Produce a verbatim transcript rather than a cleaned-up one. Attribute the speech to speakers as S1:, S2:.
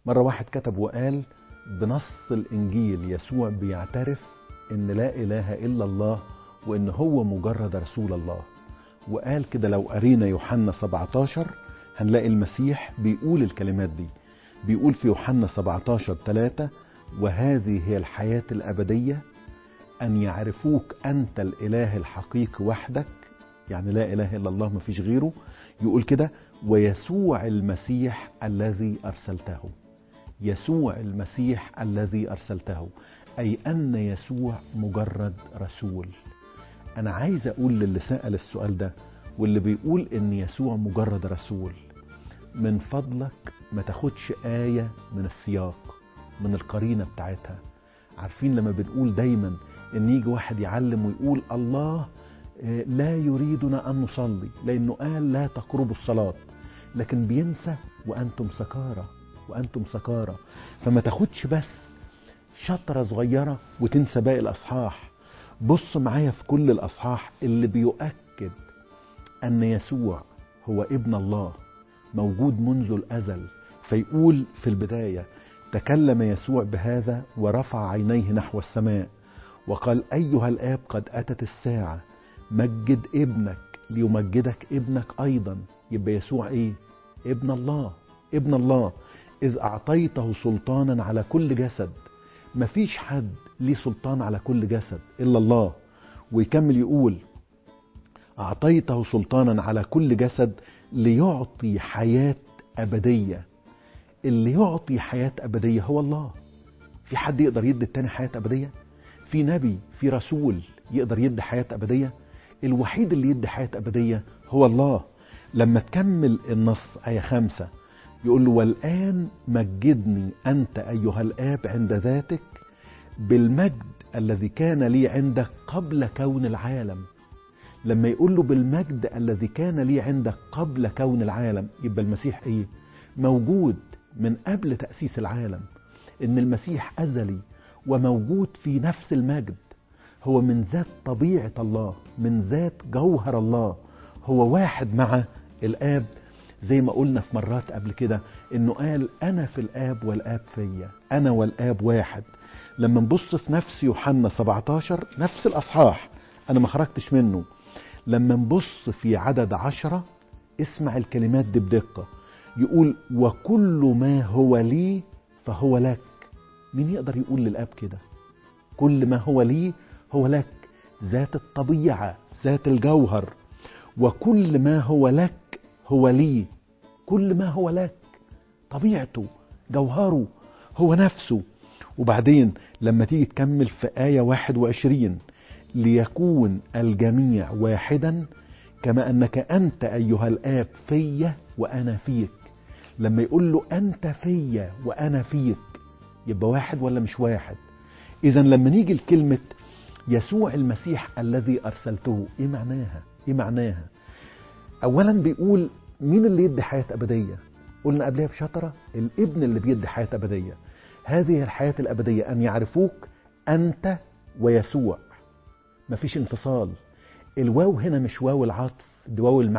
S1: مرة واحد كتب وقال بنص الإنجيل يسوع بيعترف إن لا إله إلا الله وإن هو مجرد رسول الله. وقال كده لو قرينا يوحنا سبعتاشر هنلاقي المسيح بيقول الكلمات دي. بيقول في يوحنا سبعتاشر ثلاثة: وهذه هي الحياة الأبدية أن يعرفوك أنت الإله الحقيقي وحدك، يعني لا إله إلا الله مفيش غيره. يقول كده: ويسوع المسيح الذي أرسلته. يسوع المسيح الذي أرسلته، أي أن يسوع مجرد رسول. أنا عايز أقول للي سأل السؤال ده واللي بيقول إن يسوع مجرد رسول، من فضلك ما تاخدش آية من السياق، من القرينة بتاعتها. عارفين لما بنقول دايما إن يجي واحد يعلم ويقول الله لا يريدنا أن نصلي لأنه قال لا تقربوا الصلاة، لكن بينسى وأنتم سكارى وأنتم سكارى. فما تاخدش بس شطرة صغيرة وتنسى باقي الأصحاح. بص معايا في كل الأصحاح اللي بيؤكد أن يسوع هو ابن الله موجود منذ الأزل. فيقول في البداية: تكلم يسوع بهذا ورفع عينيه نحو السماء وقال: أيها الآب قد أتت الساعة، مجد ابنك ليمجدك ابنك أيضا. يبقى يسوع إيه؟ ابن الله. ابن الله إذ أعطيته سلطانا على كل جسد. مفيش حد ليه سلطان على كل جسد إلا الله. ويكمل يقول: أعطيته سلطانا على كل جسد ليعطي حياة أبدية. اللي يعطي حياة أبدية هو الله. في حد يقدر يدي التاني حياة أبدية؟ في نبي، في رسول يقدر يدي حياة أبدية؟ الوحيد اللي يدي حياة أبدية هو الله. لما تكمل النص آية خمسة يقول له: والآن مجدني أنت أيها الآب عند ذاتك بالمجد الذي كان لي عندك قبل كون العالم. لما يقول له بالمجد الذي كان لي عندك قبل كون العالم، يبقى المسيح إيه؟ موجود من قبل تأسيس العالم. إن المسيح أزلي وموجود في نفس المجد. هو من ذات طبيعة الله، من ذات جوهر الله. هو واحد مع الآب، زي ما قلنا في مرات قبل كده إنه قال: أنا في الآب والآب فيا، أنا والآب واحد. لما نبص في نفس يوحنا سبعتاشر نفس الأصحاح، أنا ما خرجتش منه، لما نبص في عدد عشرة اسمع الكلمات دي بدقة. يقول: وكل ما هو لي فهو لك. مين يقدر يقول للآب كده؟ كل ما هو لي هو لك. ذات الطبيعة، ذات الجوهر. وكل ما هو لك هو لي. كل ما هو لك، طبيعته، جوهره، هو نفسه. وبعدين لما تيجي تكمل في آية واحد وعشرين: ليكون الجميع واحدا كما أنك أنت أيها الآب فيا وأنا فيك. لما يقول له أنت فيا وأنا فيك، يبقى واحد ولا مش واحد؟ إذن لما نيجي لكلمة يسوع المسيح الذي أرسلته، إيه معناها؟ إيه معناها؟ أولا بيقول مين اللي يدي حياة أبدية؟ قلنا قبلها بشطرة الابن اللي بيدي حياة أبدية. هذه الحياة الأبدية أن يعرفوك أنت ويسوع. مفيش انفصال. الواو هنا مش واو العطف، دي واو المعنى.